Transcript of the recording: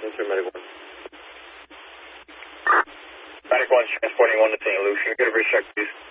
Answer Medic 1. Medic 1 transporting 1 to St. Luke. Can we get a bridge check, please?